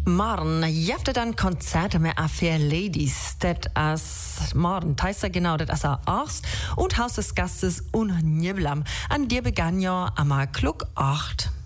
Morgen jefte dann Konzerte mit Fair Ladies. Das as morgen Teister genau, das as Arst und Haus des Gastes und Niblam. An dir begann ja am Klug 8.